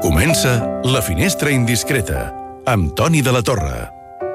Comença La Finestra Indiscreta, amb Toni de la Torre.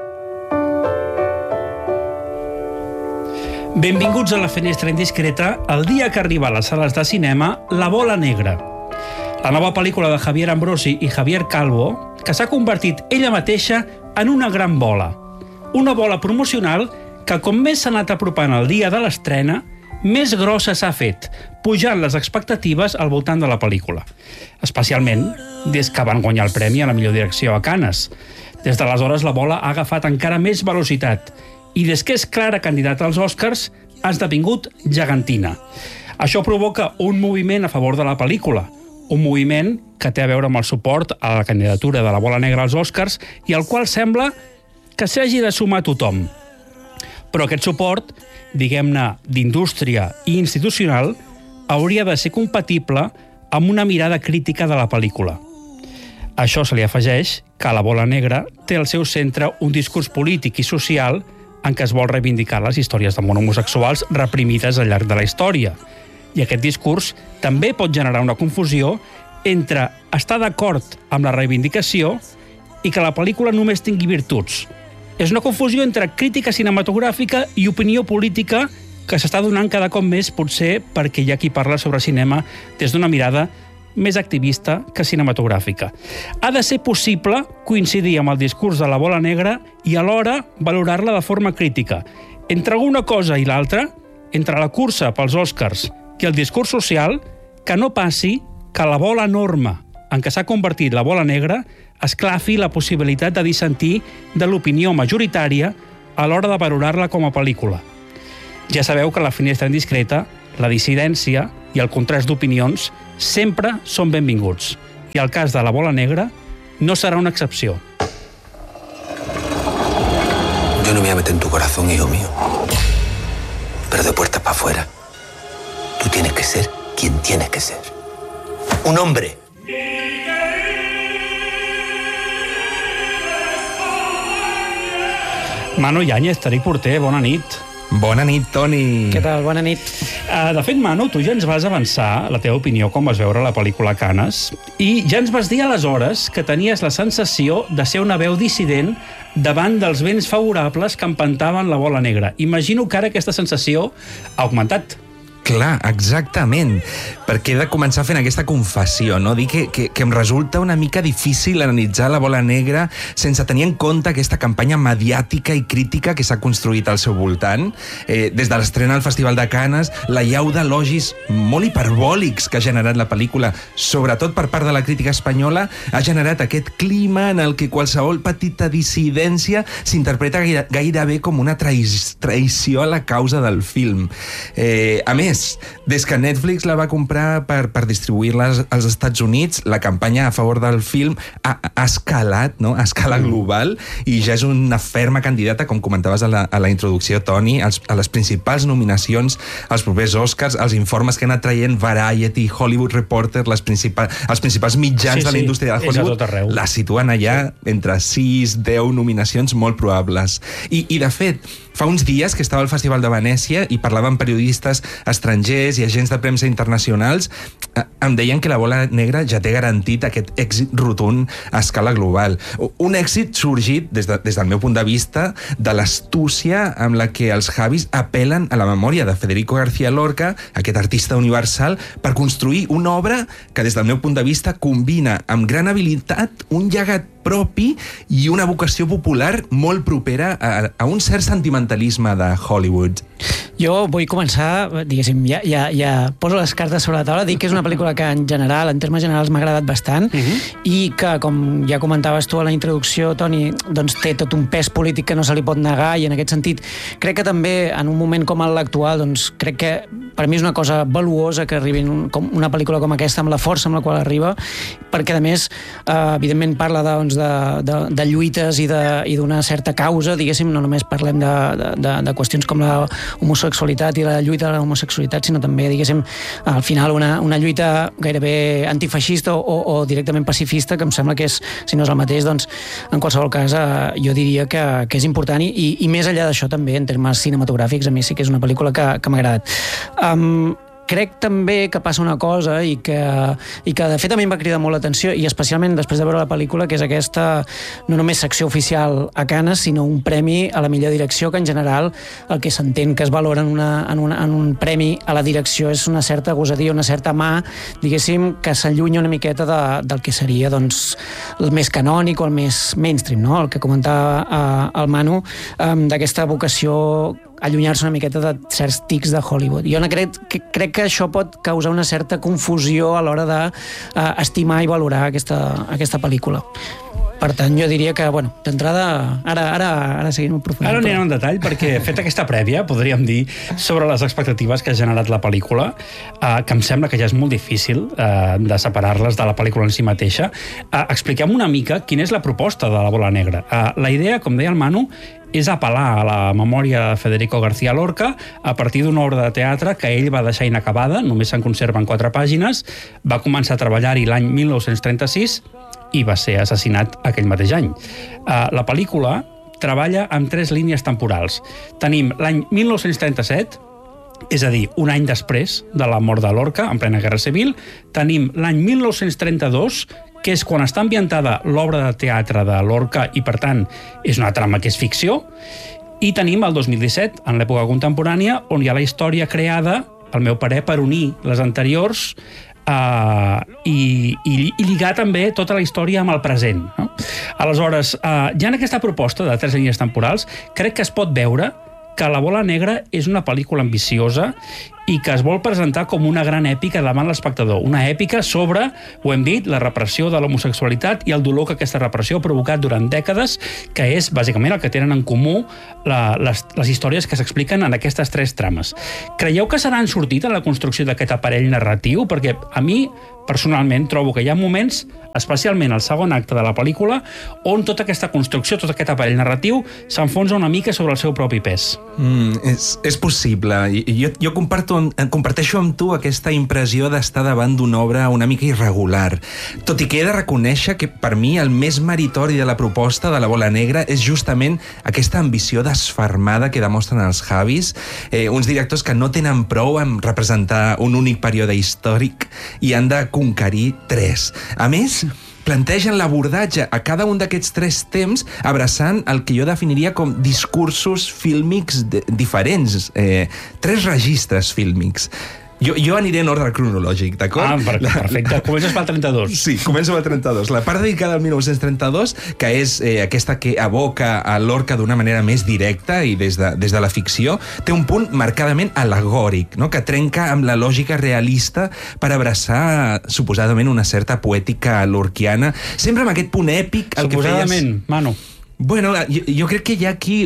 Benvinguts a La Finestra Indiscreta, el dia que arriba a les sales de cinema La Bola Negra. La nova pel·lícula de Javier Ambrosi i Javier Calvo, que s'ha convertit ella mateixa en una gran bola. Una bola promocional que, com més s'ha anat apropant el dia de l'estrena, més grossa s'ha fet, pujant les expectatives al voltant de la pel·lícula. Especialment des que van guanyar el premi a la millor direcció a Cannes. Des d'aleshores la bola ha agafat encara més velocitat i des que és clara candidata als Oscars ha esdevingut gegantina. Això provoca un moviment a favor de la pel·lícula, un moviment que té a veure amb el suport a la candidatura de la bola negra als Oscars i al qual sembla que s'hagi de sumar tothom. Però aquest suport, diguem-ne, d'indústria i institucional, hauria de ser compatible amb una mirada crítica de la pel·lícula. A això se li afegeix que la bola negra té al seu centre un discurs polític i social en què es vol reivindicar les històries d'amor homosexuals reprimides al llarg de la història. I aquest discurs també pot generar una confusió entre estar d'acord amb la reivindicació i que la pel·lícula només tingui virtuts. És una confusió entre crítica cinematogràfica i opinió política que s'està donant cada cop més, potser perquè hi ha qui parla sobre cinema des d'una mirada més activista que cinematogràfica. Ha de ser possible coincidir amb el discurs de la bola negra i alhora valorar-la de forma crítica. Entre una cosa i l'altra, entre la cursa pels Oscars i el discurs social, que no passi que la bola enorme en què s'ha convertit la bola negra esclafi la possibilitat de dissentir de l'opinió majoritària a l'hora de valorar-la com a pel·lícula. Ja sabeu que a La Finestra Indiscreta, la dissidència i el contrast d'opinions sempre són benvinguts. I el cas de la bola negra no serà una excepció. Yo no me voy a meter en tu corazón, hijo mío. Pero de puertas para afuera. Tú tienes que ser quien tienes que ser. Un hombre. Manu Yáñez, Tariq Porter, bona nit. Bona nit, Toni. Què tal? Bona nit. De fet, Manu, tu ja ens vas avançar la teva opinió com vas veure la pel·lícula Cannes i ja ens vas dir aleshores que tenies la sensació de ser una veu dissident davant dels vents favorables que empantaven la bola negra. Imagino que ara aquesta sensació ha augmentat. Clar, exactament, perquè he de començar fent aquesta confessió, no? Dir que em resulta una mica difícil analitzar la bola negra sense tenir en compte aquesta campanya mediàtica i crítica que s'ha construït al seu voltant. Des de l'estrena al Festival de Cannes, la llau d'elogis molt hiperbòlics que ha generat la pel·lícula, sobretot per part de la crítica espanyola, ha generat aquest clima en el que qualsevol petita dissidència s'interpreta gairebé com una traïció a la causa del film. A més, des que Netflix la va comprar per distribuir-la als Estats Units, la campanya a favor del film ha escalat, no? A escala global, i ja és una ferma candidata, com comentaves a la introducció, Toni, a les principals nominacions als propers Oscars. Els informes que han anat traient Variety, Hollywood Reporter, els principals mitjans de la indústria de Hollywood la situen allà entre 6-10 nominacions molt probables. I de fet, fa uns dies que estava al Festival de Venècia i parlava amb periodistes estrangers i agents de premsa internacionals, em deien que la bola negra ja té garantit aquest èxit rotund a escala global. Un èxit sorgit, des del meu punt de vista, de l'astúcia amb la que els Javis apel·len a la memòria de Federico García Lorca, aquest artista universal, per construir una obra que, des del meu punt de vista, combina amb gran habilitat un llegat propi i una vocació popular molt propera a un cert sentimentalisme de Hollywood. Jo vull començar, diguéssim, ja poso les cartes sobre la taula, dic que és una pel·lícula que en general, en termes generals, m'ha agradat bastant i que, com ja comentaves tu a la introducció, Toni, doncs té tot un pes polític que no se li pot negar, i en aquest sentit crec que també en un moment com l'actual, doncs crec que per mi és una cosa valuosa que arribi una pel·lícula com aquesta amb la força amb la qual arriba, perquè a més evidentment parla de lluites i d'una certa causa, diguéssim, no només parlem de qüestions com la homosexualitat i la lluita de la homosexualitat, sinó també, diguéssim, al final una lluita gairebé antifeixista o directament pacifista, que em sembla que és, si no és el mateix, doncs en qualsevol cas jo diria que és important i més enllà d'això també en termes cinematogràfics a mi sí que és una pel·lícula que m'ha agradat. crec també que passa una cosa i que de fet a mi em va cridar molt l'atenció, i especialment després de veure la pel·lícula, que és aquesta, no només secció oficial a Cannes, sinó un premi a la millor direcció, que en general el que s'entén que es valora en un premi a la direcció és una certa gosadia, una certa mà, diguéssim, que s'allunya una miqueta del que seria doncs, el més canònic o el més mainstream, no? El que comentava el Manu, d'aquesta vocació allunyar-se una miqueta de certs tics de Hollywood. Jo crec que això pot causar una certa confusió a l'hora d'estimar i valorar aquesta pel·lícula. Per tant, jo diria que, bueno, d'entrada, ara seguim aprofundint. Ara anirem en detall, perquè fet aquesta prèvia, podríem dir, sobre les expectatives que ha generat la pel·lícula, que em sembla que ja és molt difícil de separar-les de la pel·lícula en si mateixa. Expliquem una mica quina és la proposta de la Bola Negra. La idea, com deia el Manu, és apel·lar a la memòria de Federico García Lorca a partir d'una obra de teatre que ell va deixar inacabada, només se'n conserven 4 pàgines, va començar a treballar-hi l'any 1936 i va ser assassinat aquell mateix any. La pel·lícula treballa amb 3 línies temporals. Tenim l'any 1937, és a dir, un any després de la mort de Lorca, en plena Guerra Civil. Tenim l'any 1932, que és quan està ambientada l'obra de teatre de Lorca i, per tant, és una trama que és ficció. I tenim el 2017, en l'època contemporània, on hi ha la història creada, al meu parer, per unir les anteriors i lligar també tota la història amb el present. No? Aleshores, ja en aquesta proposta de 3 línies temporals, crec que es pot veure que La Bola Negra és una pel·lícula ambiciosa i que es vol presentar com una gran èpica davant l'espectador. Una èpica sobre, ho hem dit, la repressió de l'homosexualitat i el dolor que aquesta repressió ha provocat durant dècades, que és, bàsicament, el que tenen en comú les històries que s'expliquen en aquestes 3 trames. Creieu que serà ensortit en la construcció d'aquest aparell narratiu? Perquè a mi, personalment, trobo que hi ha moments, especialment al segon acte de la pel·lícula, on tota aquesta construcció, tot aquest aparell narratiu, s'enfonsa una mica sobre el seu propi pes. És possible. Jo comparteixo amb tu aquesta impressió d'estar davant d'una obra una mica irregular. Tot i que he de reconèixer que, per mi, el més meritori de la proposta de La Bola Negra és justament aquesta ambició desfermada que demostren els Javis, uns directors que no tenen prou en representar un únic període històric i han de conquerir 3. A més, plantegen l'abordatge a cada un d'aquests 3 temps abraçant el que jo definiria com discursos fílmics diferents, 3 registres fílmics. Jo aniré en ordre cronològic, d'acord? Perfecte. Comences pel 32. Sí, començo pel 32. La part dedicada al 1932, que és aquesta que evoca a Lorca d'una manera més directa i des de la ficció, té un punt marcadament al·legòric, no? Que trenca amb la lògica realista per abraçar, suposadament, una certa poètica lorquiana, sempre amb aquest punt èpic... Suposadament, Manu. Bueno, jo crec que hi ha aquí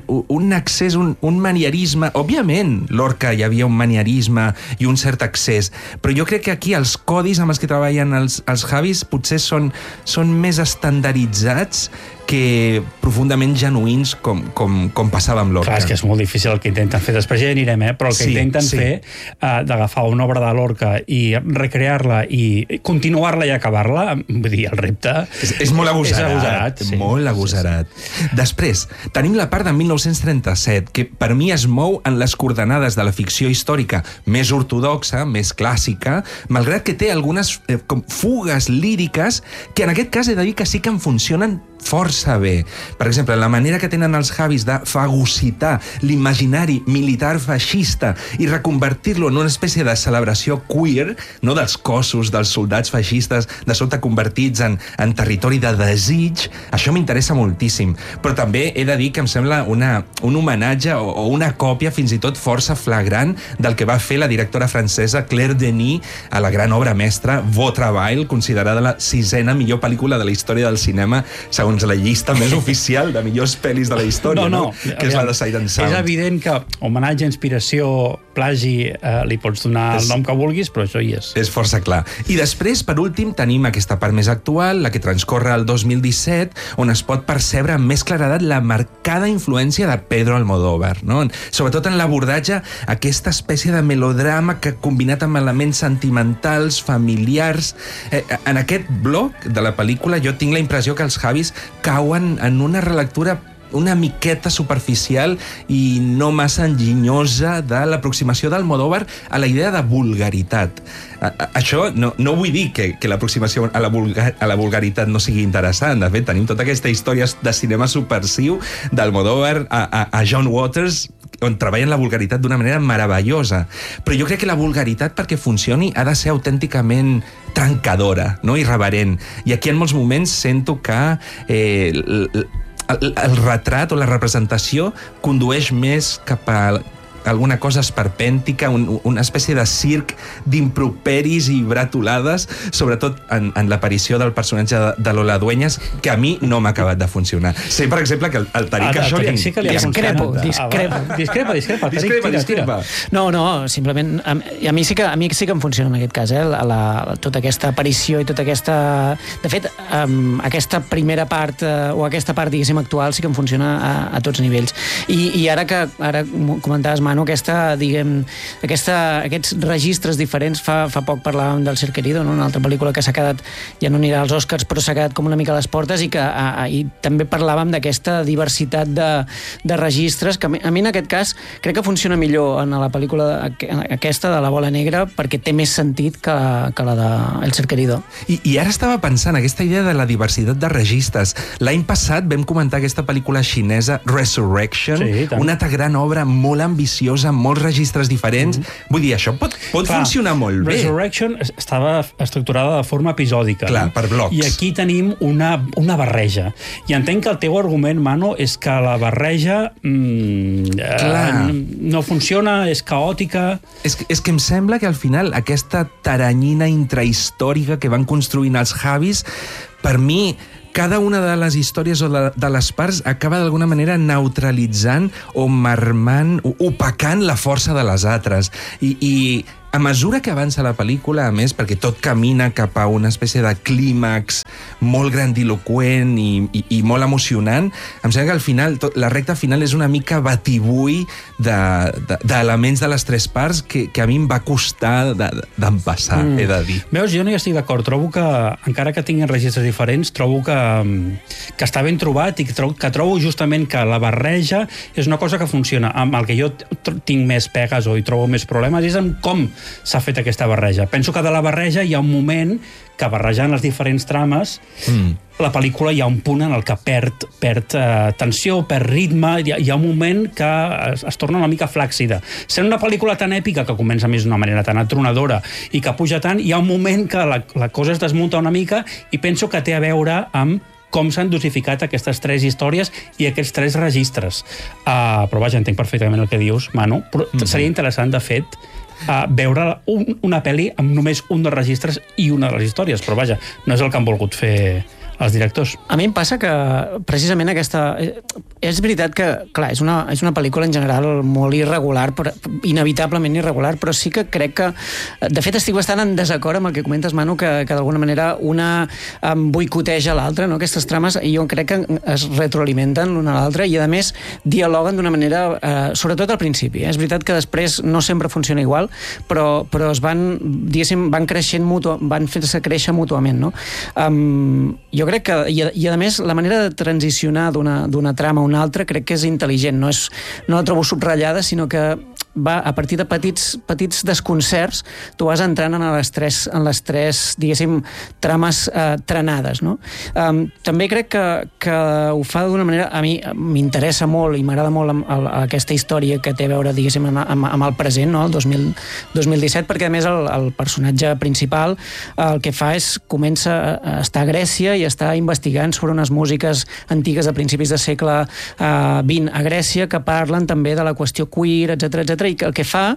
un accés, un manierisme. Òbviament, Lorca hi havia un manierisme i un cert accés, però jo crec que aquí els codis amb els que treballen els Javis potser són més estandarditzats que profundament genuïns com passava amb Lorca. Clar, és que és molt difícil el que intenten fer. Després ja anirem, però el que intenten fer d'agafar una obra de Lorca i recrear-la i continuar-la i acabar-la, vull dir, el repte... És molt agosarat. Sí. Molt agosarat. Després, tenim la part de 1937, que per mi es mou en les coordenades de la ficció històrica més ortodoxa, més clàssica, malgrat que té algunes fugues líriques que en aquest cas he de dir que sí que en funcionen força bé. Per exemple, la manera que tenen els Javis de fagocitar l'imaginari militar feixista i reconvertir-lo en una espècie de celebració queer, no dels cossos dels soldats feixistes de sobte convertits en territori de desig, això m'interessa moltíssim. Però també he de dir que em sembla un homenatge o una còpia fins i tot força flagrant del que va fer la directora francesa Claire Denis a la gran obra mestra Vaudeville, considerada la 6ª millor pel·lícula de la història del cinema, segons la llista més oficial de millors pel·lis de la història, no? Que és la de Sight and Sound. És evident que homenatge, inspiració, plagi, li pots donar el nom que vulguis, però això hi és. És força clar. I després, per últim, tenim aquesta part més actual, la que transcorre el 2017, on es pot percebre amb més claredat la marcada influència de Pedro Almodóvar, no? Sobretot en l'abordatge, aquesta espècie de melodrama que combinat amb elements sentimentals, familiars... En aquest bloc de la pel·lícula jo tinc la impressió que els Javis cauen en una relectura una miqueta superficial i no massa enginyosa de l'aproximació d'Almodóvar a la idea de vulgaritat. Això no vull dir que l'aproximació a la vulgaritat no sigui interessant. De fet, tenim tota aquesta història de cinema subversiu d'Almodóvar a John Waters, on treballen la vulgaritat d'una manera meravellosa. Però jo crec que la vulgaritat, perquè funcioni, ha de ser autènticament trencadora, no? Irreverent. I aquí en molts moments sento que el retrat o la representació condueix més cap a alguna cosa esperpèntica, una espècie de circ d'improperis i bretolades, sobretot en l'aparició del personatge de Lola Dueñas, que a mi no m'ha acabat de funcionar. Sé, per exemple, que el Tariq això discrepo. No, simplement a mi sí que em funciona en aquest cas, tota aquesta aparició i tota aquesta... De fet, aquesta primera part o aquesta part, diguéssim, actual sí que em funciona a tots nivells. I ara comentaves, Manu, aquests registres diferents. Fa poc parlàvem del Ser Querido, no? Una altra pel·lícula que s'ha quedat, ja no anirà als Oscars, però s'ha quedat com una mica a les portes, i també parlàvem d'aquesta diversitat de registres, que a mi en aquest cas crec que funciona millor en la pel·lícula aquesta de La Bola Negra, perquè té més sentit que la de El Ser Querido. I ara estava pensant, aquesta idea de la diversitat de registres. L'any passat vam comentar aquesta pel·lícula xinesa Resurrection, una altra gran obra molt ambiciosa, amb molts registres diferents. Vull dir, això pot funcionar molt bé. Resurrection estava estructurada de forma episòdica. Clar, per blocs. I aquí tenim una barreja. I entenc que el teu argument, Manu, és que la barreja no funciona, és caòtica... És que em sembla que al final aquesta taranyina intrahistòrica que van construint els Javis, per mi, cada una de les històries o de les parts acaba d'alguna manera neutralitzant o marmant, opacant la força de les altres. I a mesura que avança la pel·lícula, a més, perquè tot camina cap a una espècie de clímax molt grandiloqüent i molt emocionant, em sembla que al final, la recta final és una mica batibull d'elements de les tres parts que a mi em va costar d'empassar, he de dir. Veus, jo no hi estic d'acord. Trobo que, encara que tinguin registres diferents, trobo que està ben trobat, i que trobo justament que la barreja és una cosa que funciona. Amb el que jo tinc més pegues o hi trobo més problemes és amb com s'ha fet aquesta barreja. Penso que de la barreja hi ha un moment que, barrejant les diferents trames, la pel·lícula hi ha un punt en el que perd tensió, perd ritme, hi ha un moment que es torna una mica flàccida. Sent una pel·lícula tan èpica, que comença més d'una manera tan atronadora i que puja tant, hi ha un moment que la cosa es desmunta una mica, i penso que té a veure amb com s'han dosificat aquestes tres històries i aquests tres registres. Però vaja, entenc perfectament el que dius, Manu, però seria interessant, de fet, veure una pel·li amb només un dels registres i una de les històries, però vaja, no és el que han volgut fer els directors. A mi em passa que precisament aquesta... És veritat que, clar, és una pel·lícula en general molt irregular, però inevitablement irregular, però sí que crec que... De fet, estic bastant en desacord amb el que comentes, Manu, que d'alguna manera una boicoteja l'altra, no? Aquestes trames, i jo crec que es retroalimenten l'una a l'altra i, a més, dialoguen d'una manera... sobretot al principi. És veritat que després no sempre funciona igual, però es van, diguéssim, van fer-se créixer mútuament, no? Jo crec que, i a més, la manera de transicionar d'una trama a una altra crec que és intel·ligent, no la trobo subratllada, sinó que va a partir de petits desconcerts, tu vas entrant en les tres, diguéssim, trames trenades, no? També crec que ho fa d'una manera... A mi m'interessa molt i m'agrada molt aquesta història que té a veure, diguéssim, amb el present, no? El 2017, perquè a més el personatge principal el que fa és comença a estar a Grècia i està investigant sobre unes músiques antigues de principis de segle XX a Grècia, que parlen també de la qüestió queer, etc, i que el que fa,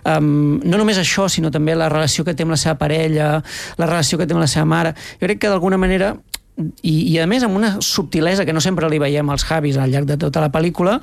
no només això, sinó també la relació que té amb la seva parella, la relació que té amb la seva mare, jo crec que d'alguna manera, i a més amb una subtilesa que no sempre li veiem als Javis al llarg de tota la pel·lícula,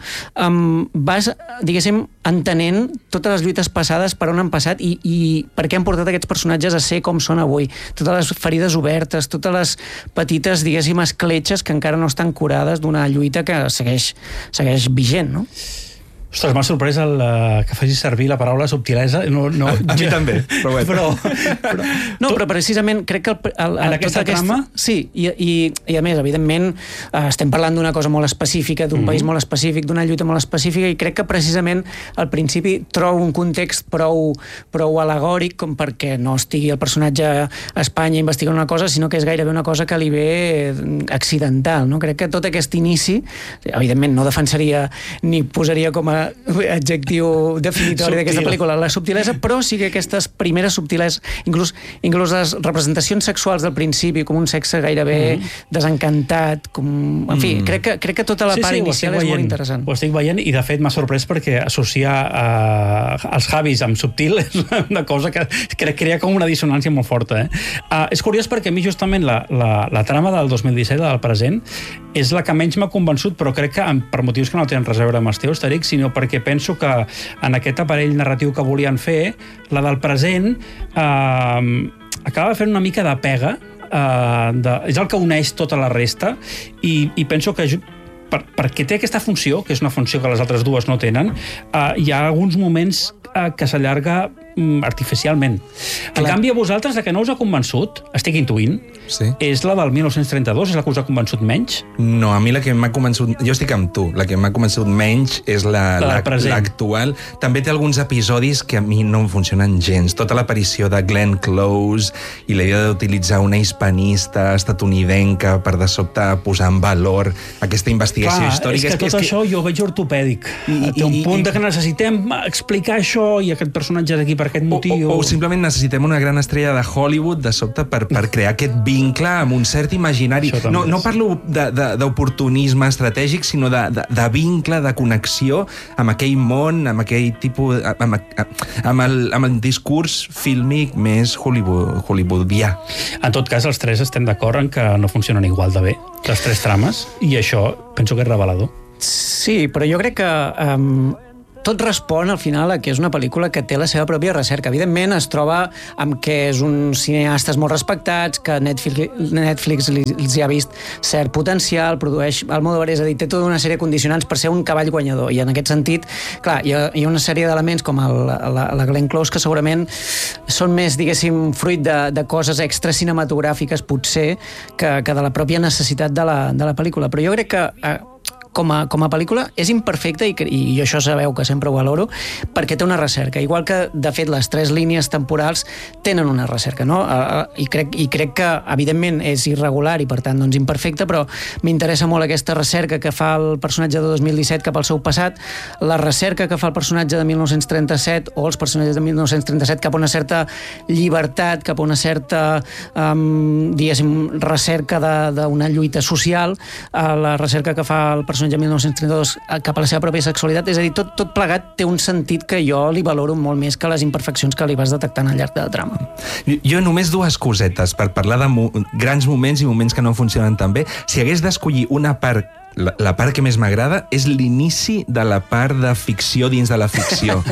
vas, diguéssim, entenent totes les lluites passades, per on han passat i per què han portat aquests personatges a ser com són avui. Totes les ferides obertes, totes les petites, diguéssim, escletxes que encara no estan curades d'una lluita que segueix vigent, no? Ostres, m'ha sorprès que facis servir la paraula subtilesa. No, a mi també, però bueno. Però precisament crec que... En aquesta trama? Sí, i a més, evidentment, estem parlant d'una cosa molt específica, d'un país molt específic, d'una lluita molt específica, i crec que precisament al principi trobo un context prou alegòric com perquè no estigui el personatge a Espanya investigant una cosa, sinó que és gairebé una cosa que li ve accidental, no? Crec que tot aquest inici, evidentment no defensaria ni posaria com a adjectiu definitori d'aquesta pel·lícula la subtilesa, però sí que aquestes primeres subtileses, inclús les representacions sexuals del principi, com un sexe gairebé desencantat, en fi, crec que tota la part inicial és molt interessant. Ho estic veient, i de fet m'ha sorprès perquè associar els Javis amb subtil és una cosa que crea com una dissonància molt forta. És curiós perquè a mi justament la trama del 2017, del present, és la que menys m'ha convençut, però crec que per motius que no tenen res a veure amb els teus, Tariq, sinó perquè penso que en aquest aparell narratiu que volien fer, la del present acaba fent una mica de pega, és el que uneix tota la resta, i penso que perquè té aquesta funció, que és una funció que les altres dues no tenen, hi ha alguns moments que s'allarga artificialment. En canvi, a vosaltres, la que no us ha convençut, estic intuint, és la del 1932, és la que us ha convençut menys? No, a mi la que m'ha convençut... Jo estic amb tu. La que m'ha convençut menys és l'actual. També té alguns episodis que a mi no em funcionen gens. Tota l'aparició de Glenn Close i la idea d'utilitzar una hispanista estatunidenca per de sobte posar en valor aquesta investigació històrica. És que tot això jo ho veig ortopèdic. Té un punt que necessitem explicar això i aquest personatge és aquí per aquest motiu. O simplement necessitem una gran estrella de Hollywood de sobte per crear aquest vincle amb un cert imaginari. No parlo d'oportunisme estratègic, sinó de vincle, de connexió amb aquell món, amb aquell tipus... amb el discurs fílmic més hollywoodià. En tot cas, els tres estem d'acord en que no funcionen igual de bé, les tres trames, i això penso que és revelador. Sí, però jo crec que tot respon al final a que és una pel·lícula que té la seva pròpia recerca. Evidentment es troba amb que és uns cineastes molt respectats, que Netflix els hi ha vist cert potencial, produeix Almodóvar, és a dir, té tota una sèrie de condicionants per ser un cavall guanyador, i en aquest sentit, clar, hi ha una sèrie d'elements com la Glenn Close que segurament són més, diguéssim, fruit de coses extra cinematogràfiques, potser, que de la pròpia necessitat de la pel·lícula. Però jo crec que com a pel·lícula és imperfecta, i jo això sabeu que sempre ho valoro, perquè té una recerca, igual que de fet les tres línies temporals tenen una recerca, no? I crec que evidentment és irregular i per tant doncs imperfecta, però m'interessa molt aquesta recerca que fa el personatge de 2017 cap al seu passat, la recerca que fa el personatge de 1937 o els personatges de 1937 cap a una certa llibertat, cap a una certa diguéssim recerca d'una lluita social, la recerca que fa el personatge de 1932 cap a la seva pròpia sexualitat, és a dir, tot plegat té un sentit que jo li valoro molt més que les imperfeccions que li vas detectant al llarg de la trama. Jo només dues cosetes per parlar de grans moments i moments que no funcionen tan bé. Si hagués d'escollir una part, la part que més m'agrada és l'inici de la part de ficció dins de la ficció.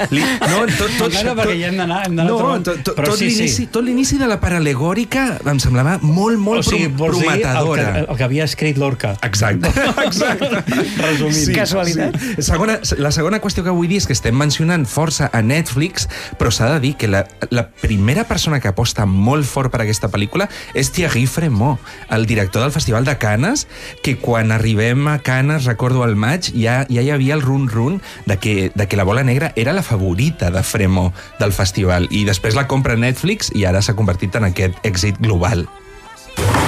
Tot l'inici de la part alegòrica em semblava molt prometedora. El que havia escrit Lorca. Exacte. Resumint. Casualitat. La segona qüestió que vull dir és que estem mencionant força a Netflix, però s'ha de dir que la primera persona que aposta molt fort per aquesta pel·lícula és Thierry Frémaux, el director del Festival de Canes, que quan arribem a Canes, recordo al maig, ja hi havia el run-run de que La bola negra era la favorita de Frémaux del festival, i després la compra Netflix i ara s'ha convertit en aquest èxit global.